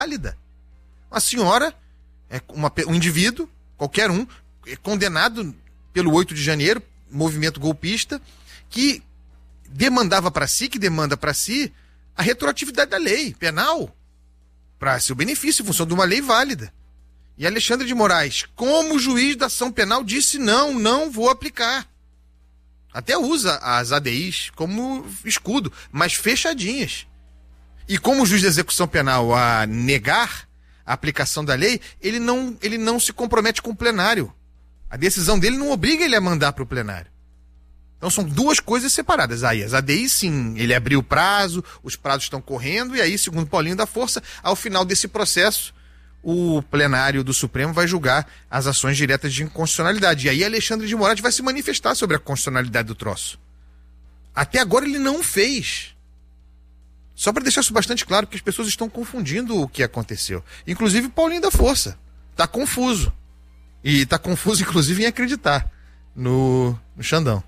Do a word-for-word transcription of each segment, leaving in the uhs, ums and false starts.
válida. A senhora é uma, um indivíduo, qualquer um, é condenado pelo oito de janeiro, movimento golpista, que demandava para si, que demanda para si, a retroatividade da lei penal, para seu benefício, em função de uma lei válida. E Alexandre de Moraes, como juiz da ação penal, disse não, não vou aplicar. Até usa as A D Is como escudo, mas fechadinhas. E como juiz de execução penal a negar a aplicação da lei, ele não, ele não se compromete com o plenário. A decisão dele não obriga ele a mandar para o plenário. Então são duas coisas separadas. Aí as A D Is, sim, ele abriu o prazo, os prazos estão correndo, e aí, segundo Paulinho da Força, ao final desse processo, o plenário do Supremo vai julgar as ações diretas de inconstitucionalidade. E aí Alexandre de Moraes vai se manifestar sobre a constitucionalidade do troço. Até agora ele não fez. Só para deixar isso bastante claro, que as pessoas estão confundindo o que aconteceu. Inclusive Paulinho da Força. Está confuso. E está confuso, inclusive, em acreditar no, no Xandão.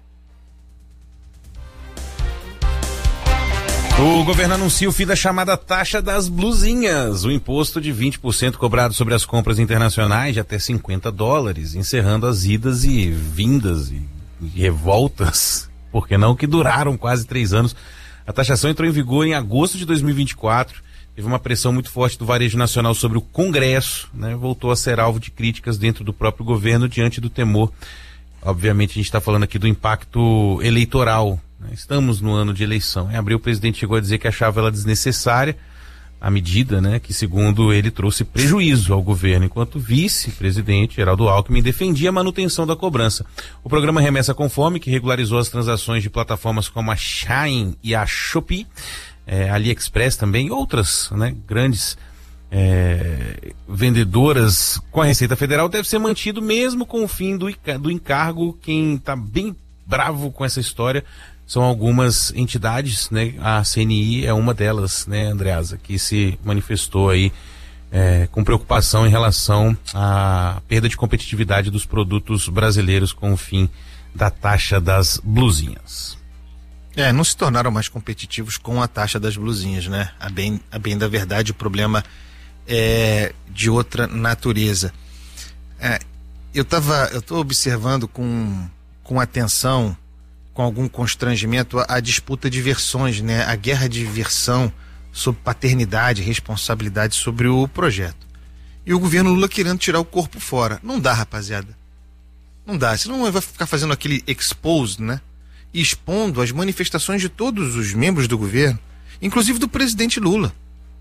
O governo anuncia o fim da chamada taxa das blusinhas, o imposto de vinte por cento cobrado sobre as compras internacionais de até cinquenta dólares, encerrando as idas e vindas e, e revoltas, por que não, que duraram quase três anos. A taxação entrou em vigor em agosto de dois mil e vinte e quatro, teve uma pressão muito forte do varejo nacional sobre o Congresso, né? Voltou a ser alvo de críticas dentro do próprio governo diante do temor. Obviamente a gente está falando aqui do impacto eleitoral. Estamos no ano de eleição. Em abril o presidente chegou a dizer que achava ela desnecessária, a medida, né, que segundo ele trouxe prejuízo ao governo, enquanto o vice-presidente Geraldo Alckmin defendia a manutenção da cobrança. O programa Remessa com Fome, que regularizou as transações de plataformas como a Shein e a Shopee, é, AliExpress também, e outras, né, grandes é, vendedoras com a Receita Federal, deve ser mantido mesmo com o fim do, do encargo. Quem está bem bravo com essa história são algumas entidades, né? A C N I é uma delas, né, Andreasa, que se manifestou aí é, com preocupação em relação à perda de competitividade dos produtos brasileiros com o fim da taxa das blusinhas. É, não se tornaram mais competitivos com a taxa das blusinhas, né? A bem, a bem da verdade, o problema é de outra natureza. É, eu tava, eu tô observando com, com atenção, com algum constrangimento, a, a disputa de versões, né? A guerra de versão sobre paternidade, responsabilidade sobre o projeto. E o governo Lula querendo tirar o corpo fora. Não dá, rapaziada. Não dá. Senão vai ficar fazendo aquele expose, né? E expondo as manifestações de todos os membros do governo, inclusive do presidente Lula,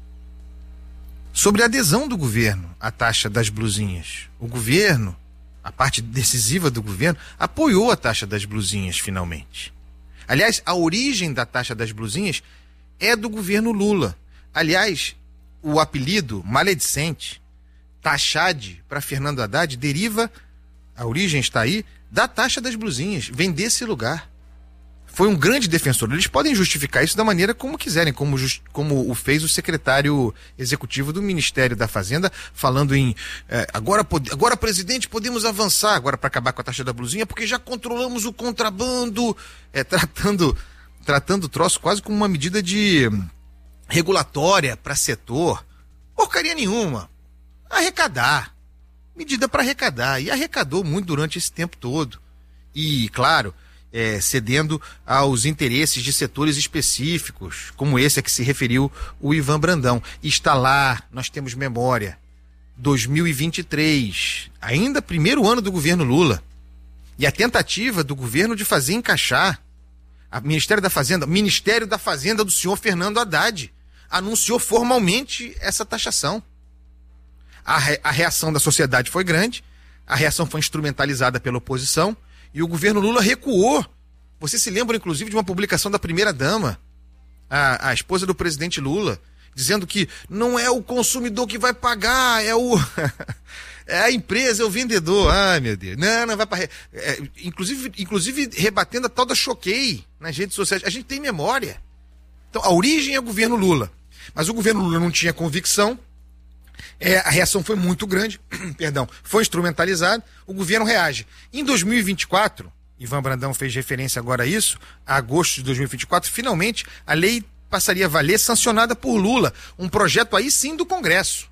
sobre a adesão do governo à taxa das blusinhas. O governo, a parte decisiva do governo, apoiou a taxa das blusinhas finalmente. Aliás, a origem da taxa das blusinhas é do governo Lula. Aliás, o apelido maledicente, taxade, para Fernando Haddad, deriva, a origem está aí, da taxa das blusinhas, vem desse lugar. Foi um grande defensor. Eles podem justificar isso da maneira como quiserem, como, just, como o fez o secretário executivo do Ministério da Fazenda, falando em eh, agora, agora, presidente, podemos avançar agora para acabar com a taxa da blusinha, porque já controlamos o contrabando, eh, tratando, tratando o troço quase como uma medida de regulatória para setor. Porcaria nenhuma. Arrecadar. Medida para arrecadar. E arrecadou muito durante esse tempo todo. E, claro, É, cedendo aos interesses de setores específicos, como esse a que se referiu o Ivan Brandão. Está lá, nós temos memória, dois mil e vinte e três, ainda primeiro ano do governo Lula, e a tentativa do governo de fazer encaixar a Ministério da Fazenda, Ministério da Fazenda do senhor Fernando Haddad, anunciou formalmente essa taxação. A, re, a reação da sociedade foi grande, a reação foi instrumentalizada pela oposição, e o governo Lula recuou. Você se lembra, inclusive, de uma publicação da primeira-dama, a, a esposa do presidente Lula, dizendo que não é o consumidor que vai pagar, é o é a empresa, é o vendedor. Ai, meu Deus. Não, não vai para... É, inclusive, inclusive rebatendo a tal da Choquei nas redes sociais. A gente tem memória. Então, a origem é o governo Lula. Mas o governo Lula não tinha convicção. É, a reação foi muito grande, perdão, foi instrumentalizado, o governo reage. Em dois mil e vinte e quatro, Ivan Brandão fez referência agora a isso, a agosto de dois mil e vinte e quatro, finalmente a lei passaria a valer, sancionada por Lula, um projeto aí sim do Congresso.